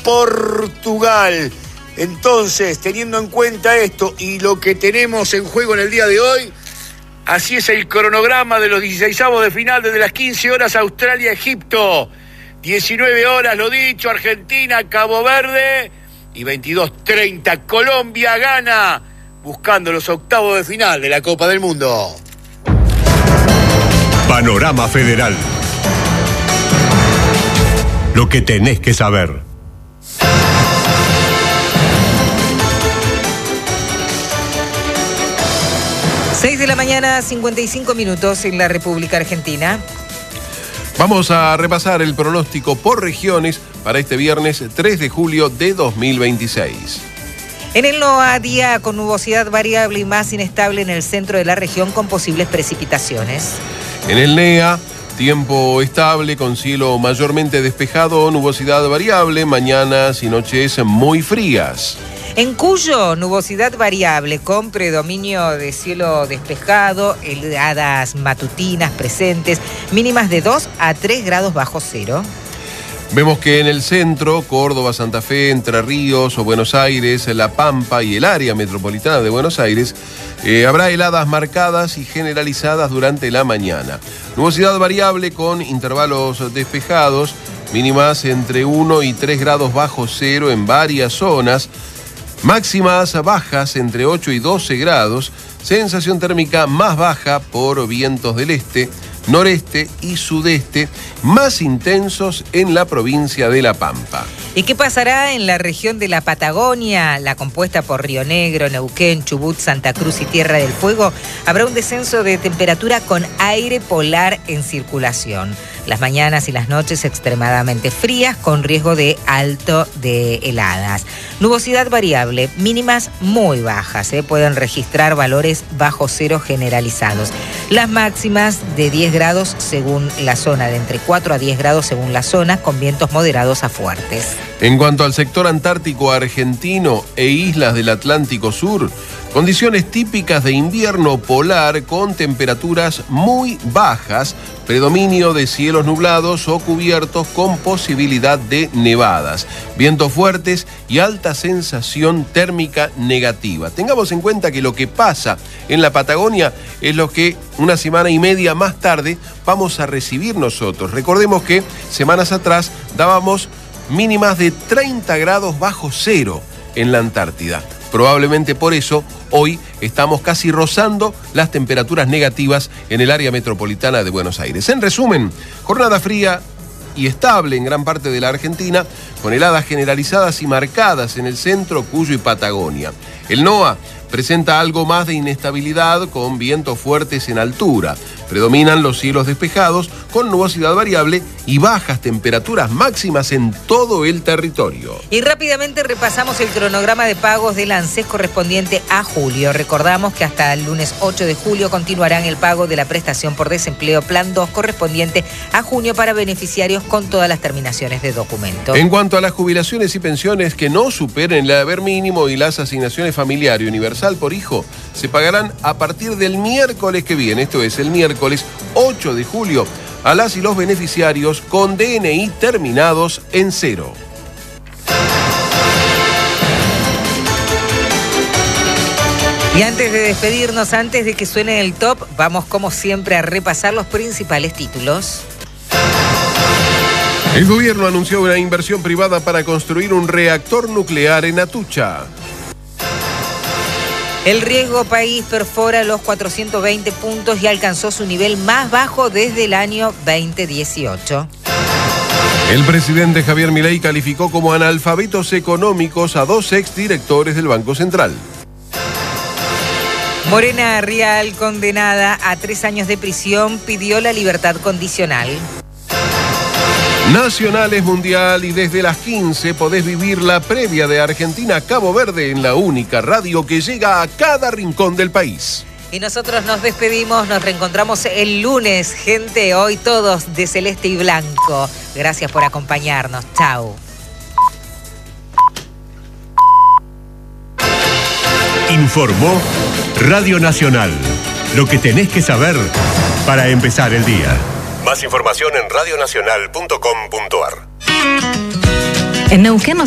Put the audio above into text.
Portugal. Entonces, teniendo en cuenta esto y lo que tenemos en juego en el día de hoy, así es el cronograma de los 16avos de final desde las 15 horas Australia-Egipto, 19 horas, lo dicho, Argentina-Cabo Verde y 22:30 Colombia-Ghana, buscando los octavos de final de la Copa del Mundo. Panorama Federal. Lo que tenés que saber. Seis de la mañana, 55 minutos en la República Argentina. Vamos a repasar el pronóstico por regiones para este viernes 3 de julio de 2026. En el NOA, día con nubosidad variable y más inestable en el centro de la región con posibles precipitaciones. En el NEA, tiempo estable con cielo mayormente despejado, nubosidad variable, mañanas y noches muy frías. En Cuyo, nubosidad variable con predominio de cielo despejado, heladas matutinas presentes, mínimas de 2 a 3 grados bajo cero. Vemos que en el centro, Córdoba, Santa Fe, Entre Ríos o Buenos Aires, La Pampa y el área metropolitana de Buenos Aires, habrá heladas marcadas y generalizadas durante la mañana. Nubosidad variable con intervalos despejados, mínimas entre 1 y 3 grados bajo cero en varias zonas. Máximas bajas entre 8 y 12 grados, sensación térmica más baja por vientos del este, noreste y sudeste, más intensos en la provincia de La Pampa. ¿Y qué pasará en la región de la Patagonia, la compuesta por Río Negro, Neuquén, Chubut, Santa Cruz y Tierra del Fuego? Habrá un descenso de temperatura con aire polar en circulación. Las mañanas y las noches extremadamente frías con riesgo de alto de heladas. Nubosidad variable, mínimas muy bajas, pueden registrar valores bajo cero generalizados. Las máximas de 10 grados según la zona, de entre 4 a 10 grados según la zona, con vientos moderados a fuertes. En cuanto al sector antártico argentino e islas del Atlántico Sur, condiciones típicas de invierno polar con temperaturas muy bajas, predominio de cielos nublados o cubiertos con posibilidad de nevadas, vientos fuertes y alta sensación térmica negativa. Tengamos en cuenta que lo que pasa en la Patagonia es lo que una semana y media más tarde vamos a recibir nosotros. Recordemos que semanas atrás dábamos mínimas de 30 grados bajo cero en la Antártida. Probablemente por eso hoy estamos casi rozando las temperaturas negativas en el área metropolitana de Buenos Aires. En resumen, jornada fría y estable en gran parte de la Argentina, con heladas generalizadas y marcadas en el centro, Cuyo y Patagonia. El NOA presenta algo más de inestabilidad con vientos fuertes en altura. Predominan los cielos despejados con nubosidad variable y bajas temperaturas máximas en todo el territorio. Y rápidamente repasamos el cronograma de pagos del ANSES correspondiente a julio. Recordamos que hasta el lunes 8 de julio continuarán el pago de la prestación por desempleo Plan 2 correspondiente a junio para beneficiarios con todas las terminaciones de documento. En cuanto a las jubilaciones y pensiones que no superen el haber mínimo y las asignaciones familiar y universal por hijo, se pagarán a partir del miércoles que viene, esto es el miércoles 8 de julio, a las y los beneficiarios con DNI terminados en 0. Y antes de despedirnos, antes de que suene el top, vamos como siempre a repasar los principales títulos. El gobierno anunció una inversión privada para construir un reactor nuclear en Atucha. El riesgo país perfora los 420 puntos y alcanzó su nivel más bajo desde el año 2018. El presidente Javier Milei calificó como analfabetos económicos a 2 exdirectores del Banco Central. Morena Rial, condenada a 3 años de prisión, pidió la libertad condicional. Nacional es mundial y desde las 15 podés vivir la previa de Argentina-Cabo Verde en la única radio que llega a cada rincón del país. Y nosotros nos despedimos, nos reencontramos el lunes, gente, hoy todos de celeste y blanco. Gracias por acompañarnos, chau. Informó Radio Nacional. Lo que tenés que saber para empezar el día. Más información en radionacional.com.ar. En Neuquén